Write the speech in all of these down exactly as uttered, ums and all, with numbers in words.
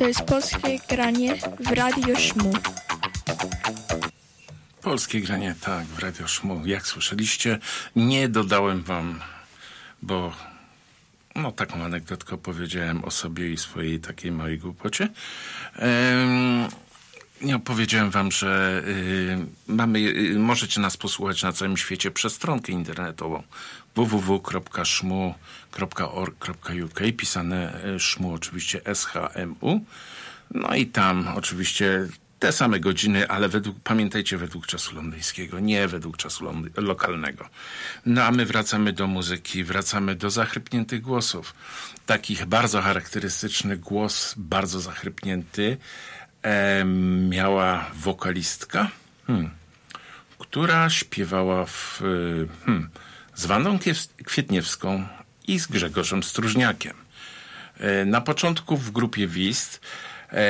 To jest polskie granie w Radio Szmu. Polskie granie, tak, w Radio Szmu. Jak słyszeliście, nie dodałem wam, bo no taką anegdotkę powiedziałem o sobie i swojej takiej małej głupocie. Ehm, nie opowiedziałem wam, że y, mamy, y, możecie nas posłuchać na całym świecie przez stronkę internetową w w w kropka szmu kropka org kropka u k, pisane y, szmu oczywiście S H M U. No i tam oczywiście te same godziny, ale według, pamiętajcie, według czasu londyńskiego, nie według czasu londy- lokalnego. No a my wracamy do muzyki, wracamy do zachrypniętych głosów. Takich bardzo charakterystyczny głos, bardzo zachrypnięty, e, miała wokalistka, hmm, która śpiewała w, hmm, z Wandą Kwietniewską i z Grzegorzem Stróżniakiem. E, na początku w grupie Wist e,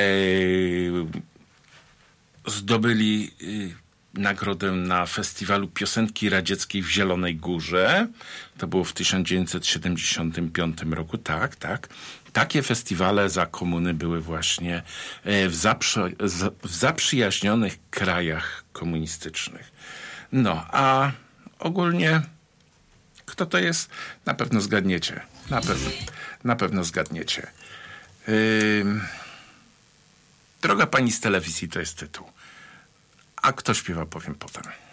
zdobyli y, nagrodę na Festiwalu Piosenki Radzieckiej w Zielonej Górze. To było w tysiąc dziewięćset siedemdziesiątym piątym roku. Tak, tak. Takie festiwale za komuny były właśnie y, w, zaprzy, z, w zaprzyjaźnionych krajach komunistycznych. No, a ogólnie kto to jest? Na pewno zgadniecie. Na pewno, na pewno zgadniecie. Yy... Droga pani z telewizji to jest tytuł. A kto śpiewa, powiem potem.